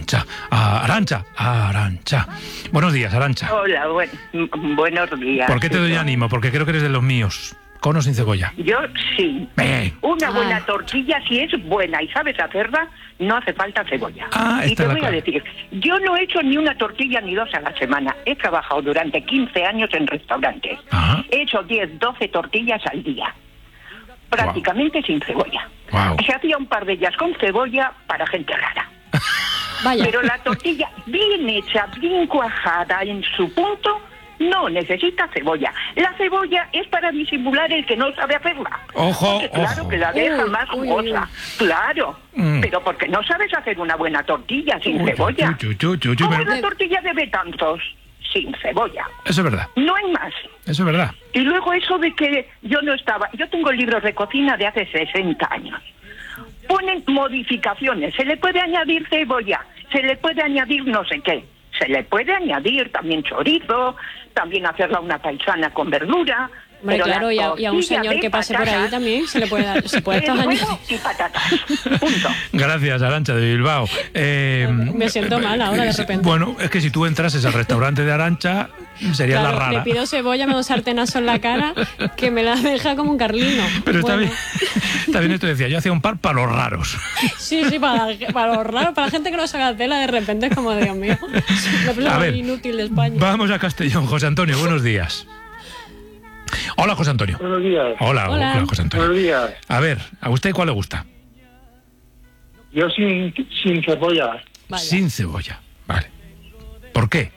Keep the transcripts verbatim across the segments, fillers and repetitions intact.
Arancha, Arancha, Arancha. Buenos días, Arancha. Hola, buen, buenos días. ¿Por qué te doy ánimo? Porque creo que eres de los míos. ¿Con o sin cebolla? Yo sí. Eh. Una buena Ah. tortilla, si es buena y sabes hacerla, no hace falta cebolla. Ah, y esta te es la voy a clave. decir, yo no he hecho ni una tortilla ni dos a la semana. He trabajado durante quince años en restaurantes. Ajá. He hecho diez, doce tortillas al día. Prácticamente sin cebolla. Wow. Se hacía un par de ellas con cebolla para gente rara. Vaya. Pero la tortilla bien hecha, bien cuajada en su punto, no necesita cebolla. La cebolla es para disimular el que no sabe hacerla. Ojo, Porque claro ojo. que la deja Uy, más uy, jugosa. Claro. Mm. Pero porque no sabes hacer una buena tortilla sin Uy, cebolla. chu, chu, chu, chu, ¿Cómo pero- la tortilla de Betanzos? Sin cebolla. Eso es verdad, No hay más. eso es verdad. Y luego eso de que yo no estaba... Yo tengo libros de cocina de hace sesenta años. Ponen modificaciones. Se le puede añadir cebolla, se le puede añadir no sé qué. Se le puede añadir también chorizo, también hacerla una paisana con verdura. Hombre, pero claro, la y a, y a un tortilla señor de que pase por ahí patatas también se le puede dar, se puede es estos años. huevo y patatas. Punto. Gracias, Arancha de Bilbao. Eh, Me siento mal ahora de eh, repente. Bueno, es que si tú entrases al restaurante de Arancha, sería Claro, la rara. le pido cebolla, me doy un sartenazo en la cara, que me la deja como un carlino. Pero está Bueno, bien, está bien esto decía, yo hacía un par para los raros. Sí, sí, para, para los raros, para la gente que no sabe tela, de repente es como, Dios mío, la A persona ver, inútil de España. Vamos a Castellón. José Antonio, buenos días. Hola, José Antonio. Buenos días. Hola, Hola. hola, José Antonio. Buenos días. A ver, ¿a usted cuál le gusta? Yo sin, sin cebolla, Vaya. Sin cebolla. Vale. ¿Por qué?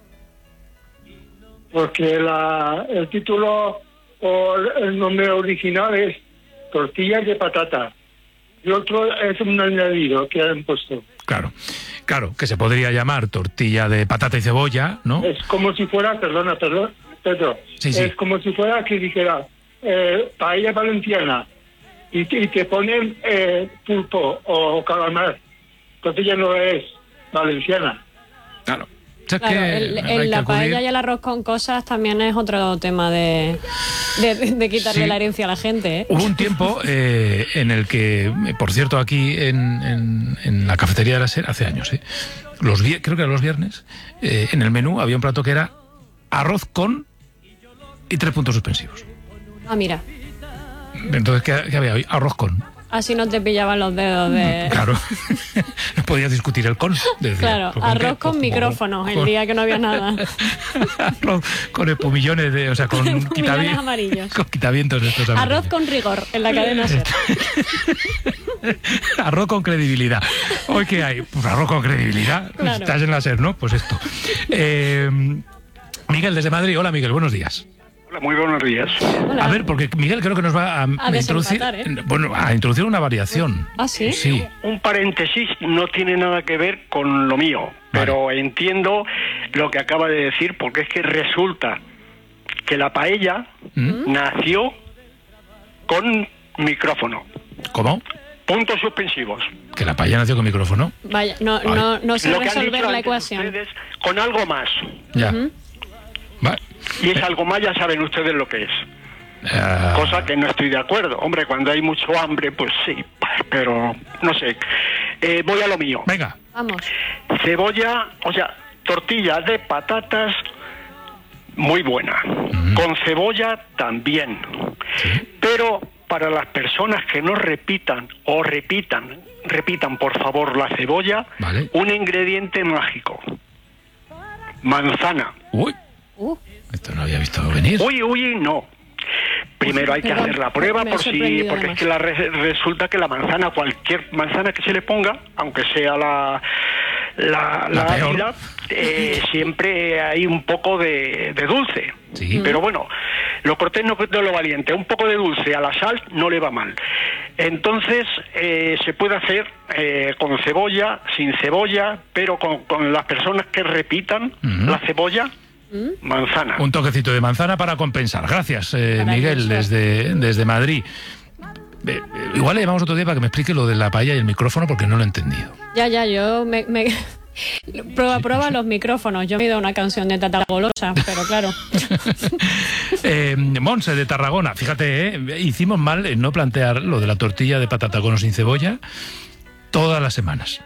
porque la, el título o el nombre original es tortillas de patata. Y otro es un añadido que han puesto. Claro, claro, que se podría llamar tortilla de patata y cebolla, ¿no? Es como si fuera, perdona, perdón, Pedro, Sí, sí. es como si fuera que dijera eh, paella valenciana y, te- y te ponen eh, pulpo o calamar. Tortilla no es valenciana. Claro. O sea, Claro, que el, hay el- que la acudir- paella y el arroz con cosas también es otro tema de, de, de quitarle Sí. la herencia a la gente, ¿eh? Hubo un tiempo eh, en el que, eh, por cierto, aquí en, en- en la cafetería de la SER, hace años, ¿eh? los vier- creo que eran los viernes, eh, en el menú había un plato que era arroz con y tres puntos suspensivos. Ah, mira, Entonces, ¿qué, qué había hoy? Arroz con. así no te pillaban los dedos de... Claro, no podías discutir el con. Decía, Claro, pues, arroz qué? con Pues, micrófonos, el con- día que no había nada. Arroz con espumillones, de, o sea, con, Espumillones quitavi- amarillos. con quitavientos de estos Arroz amarillos. con rigor, en la cadena SER. Arroz con credibilidad. ¿Hoy qué hay? Pues arroz con credibilidad. Claro. Estás en la SER, ¿no? Pues esto. Eh, Miguel, desde Madrid. Hola, Miguel, buenos días. Hola, muy buenos días. Hola. A ver, porque Miguel creo que nos va a, a introducir, desempatar, ¿eh? bueno, a introducir una variación. ¿Ah, sí? Sí. Un paréntesis, no tiene nada que ver con lo mío, pero entiendo lo que acaba de decir, porque es que resulta que la paella ¿Mm? nació con micrófono. ¿Cómo? Puntos suspensivos. Que la paella nació con micrófono. Vaya, no, no, no sé Lo que han resolver dicho la antes ecuación. ustedes, con algo más. Ya. Ujú. Vale. Y es algo más, ya saben ustedes lo que es. Ah, Cosa que no estoy de acuerdo. Hombre, cuando hay mucho hambre, pues sí, pero no sé. Eh, voy a lo mío. venga. Vamos. Cebolla, o sea, tortilla de patatas muy buena. Con cebolla también. Pero para las personas que no repitan o repitan, repitan por favor la cebolla, Vale. un ingrediente mágico. Manzana. Uy, Uh, esto no había visto venir. Uy, uy, no. Primero hay que Perdón, hacer la prueba me ha por si, sorprendido porque es además. que la re- resulta que la manzana, cualquier manzana que se le ponga, aunque sea la la, La la peor. ácida, eh, siempre hay un poco de, de dulce. Sí. Pero bueno, lo cortés no es lo valiente. Un poco de dulce a la sal no le va mal. Entonces eh, se puede hacer eh, con cebolla, sin cebolla, pero con, con las personas que repitan Ujú. la cebolla, manzana. Un toquecito de manzana para compensar. Gracias, eh, Maravilloso. Miguel, desde, desde Madrid. Eh, eh, igual le llamamos otro día para que me explique lo de la paella y el micrófono porque no lo he entendido. ya, ya, yo me... me... Prueba, prueba los micrófonos. Yo me he ido a una canción de Tata Golosa, pero claro. eh, Monse, de Tarragona. Fíjate, eh, hicimos mal en no plantear lo de la tortilla de patata con o sin cebolla todas las semanas.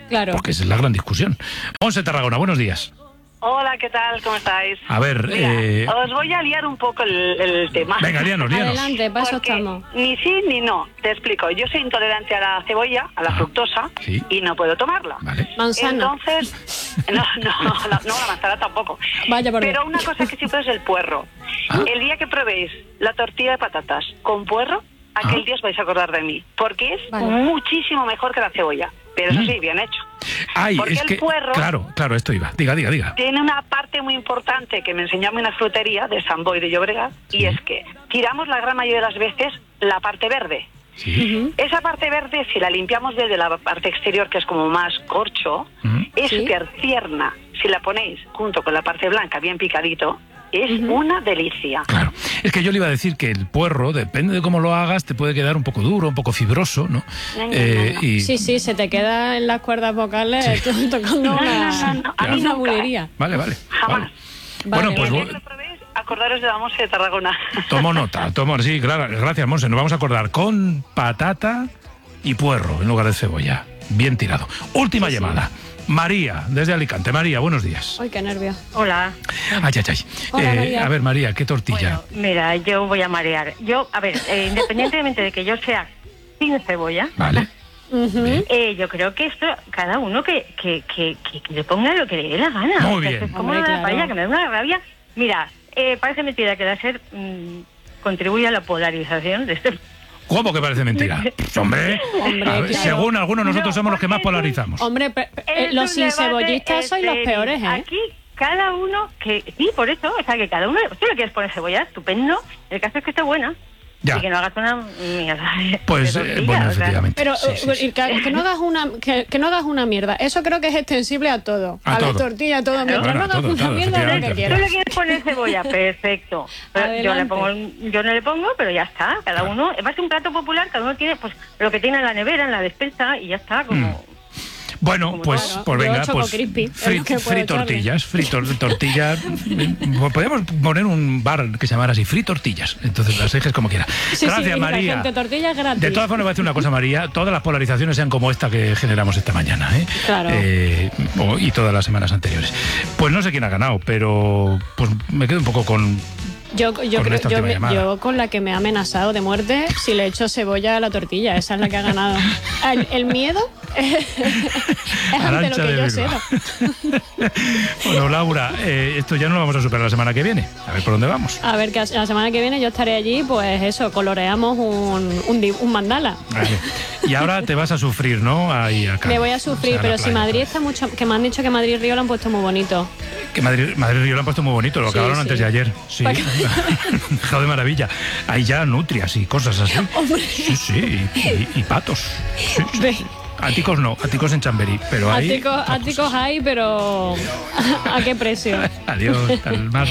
Claro. Porque esa es la gran discusión. Monse Tarragona, buenos días. Hola, ¿qué tal? ¿Cómo estáis? A ver, Mira, eh... os voy a liar un poco el, el tema. Venga, líanos, líanos. Adelante, para eso Porque estamos. ni sí ni no. Te explico. Yo soy intolerante a la cebolla, a la Ah, fructosa, sí. y no puedo tomarla. Vale. Manzana. Entonces, no, no, la, no, la manzana tampoco. Vaya por Pero Dios. una cosa que sí puedo es el puerro. Ah. El día que probéis la tortilla de patatas con puerro, aquel Ah. día os vais a acordar de mí. Porque es Vale. muchísimo mejor que la cebolla. Pero eso Mm. sí, bien hecho. Ay, Porque es el que... puerro- Claro, claro, esto iba. Diga, diga, diga. Tiene una parte muy importante que me enseñó a mí una frutería de San Boi de Llobregat, Sí. y es que tiramos la gran mayoría de las veces la parte verde. Sí. Esa parte verde, si la limpiamos desde la parte exterior, que es como más corcho, Ujú. es Sí. súper tierna. Si la ponéis junto con la parte blanca, bien picadito, es una delicia. Claro. Es que yo le iba a decir que el puerro, depende de cómo lo hagas, te puede quedar un poco duro, un poco fibroso, ¿no? No, no, Eh, no, no. y... Sí, sí, se te queda en las cuerdas vocales tú tocando No, una, no, no, no, a mí una nunca, bulería. Vale, vale. Jamás. vale. Vale. Bueno, pues El vo- día que lo probéis, acordaros de la Monse de Tarragona. tomo nota, tomo, sí, claro, gracias, Monse. Nos vamos a acordar con patata y puerro en lugar de cebolla. Bien tirado. Última llamada. María, desde Alicante. María, buenos días. Ay, qué nervio. Hola. Ay, ay, ay. Hola, Eh, María. a ver, María, ¿qué tortilla? Bueno, mira, yo voy a marear. Yo, a ver, eh, independientemente de que yo sea sin cebolla, Vale. Ujú. Bien. eh, yo creo que esto, cada uno que, que, que, que- que le ponga lo que le dé la gana. Muy O sea, bien. Es como Hombre, lo de la claro. paella, que me da una rabia. Mira, eh, parece mentira que la SER mm, contribuye a la polarización de este... ¿Cómo que parece mentira? Hombre, Hombre, a ver, claro. según algunos nosotros No, somos los que más porque es un- polarizamos. Hombre, pe- pe- eh, Es los un sin debate cebollistas sois los estéril. peores, ¿eh? Aquí cada uno que... Sí, por eso, o sea, que cada uno... Tú le quieres poner cebolla, estupendo. El caso es que esté buena. Ya. Y que no hagas una mierda. de- Pues, de eh, tortilla, bueno, o sea. efectivamente. Pero Sí, sí, eh, sí. Que, que no hagas una que, que no hagas una mierda. Eso creo que es extensible a todo. A A, todo. la tortilla, a todo. Mientras Bueno, no a hagas todo, una todo, mierda, es lo que efectivamente. Tú quieras. le quieres poner cebolla, perfecto. Pero yo le Adelante. pongo, yo no le pongo, pero ya está. Cada Claro. uno, es un plato popular, cada uno tiene pues lo que tiene en la nevera, en la despensa y ya está. Como Bueno, Como pues, claro, pues yo venga, Choco pues Crispy, es fri- lo que puedo free echarle. tortillas, free tor- tortillas. Podríamos poner un bar que se llamara así, free tortillas. Entonces las dejes como quiera. Sí, sí, Gracias, mira, María. gente, tortillas gratis. De todas formas, voy a decir una cosa, María. Todas las polarizaciones sean como esta que generamos esta mañana, ¿eh? Claro. Eh, o- y todas las semanas anteriores. Pues no sé quién ha ganado, pero pues me quedo un poco con. Yo, yo, con creo, esta yo, última me- llamada. yo con la que me ha amenazado de muerte, si le echo cebolla a la tortilla, esa es la que ha ganado. El, el miedo es ante lo Arantxa que de yo Bilbao. cedo. Bueno, Laura, eh, esto ya no lo vamos a superar la semana que viene. A ver por dónde vamos. A ver, que la semana que viene yo estaré allí, pues eso, coloreamos un, un, di- un mandala. Vale. Y ahora te vas a sufrir, ¿no? Ahí acá. Me voy a sufrir, O sea, a la pero si playa, Madrid pues. está mucho, que me han dicho que Madrid y Río lo han puesto muy bonito. Que Madrid, Madrid Río lo han puesto muy bonito, lo Sí, acabaron sí. antes de ayer. Sí. Pa' que- Dejado de maravilla. Hay ya nutrias y cosas así. Sí, sí, y, y- y patos. Sí, sí, Ve. sí. Áticos no, áticos en Chamberí, pero hay. Áticos, patos. áticos hay, pero ¿a qué precio? Adiós, hasta el martes.